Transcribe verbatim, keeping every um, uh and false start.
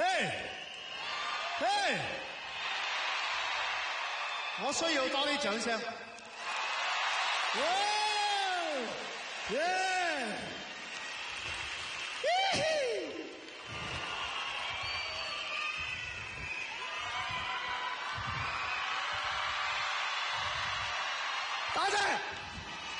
嘿，嘿，我需要多啲掌聲。哇！耶！多謝。